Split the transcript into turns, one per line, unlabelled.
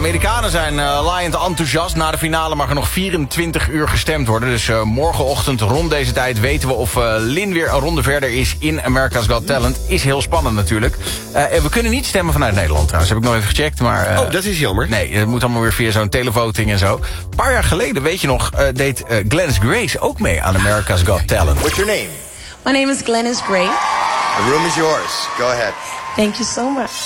Amerikanen zijn laaiend enthousiast. Na de finale mag er nog 24 uur gestemd worden. Dus morgenochtend rond deze tijd weten we of Lin weer een ronde verder is in America's Got Talent. Is heel spannend natuurlijk. We kunnen niet stemmen vanuit Nederland trouwens. Heb ik nog even gecheckt. Maar,
dat is jammer.
Nee, het moet allemaal weer via zo'n televoting en zo. Een paar jaar geleden, weet je nog, deed Glennis Grace ook mee aan America's Got Talent.
What's your name?
My name is Glennis Gray.
The room is yours. Go ahead.
Thank you so much.